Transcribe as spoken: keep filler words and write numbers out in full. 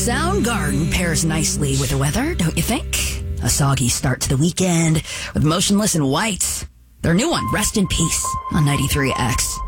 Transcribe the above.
Soundgarden pairs nicely with the weather, don't you think? A soggy start to the weekend with Motionless in White. Their new one, Rest in Peace, on ninety-three X.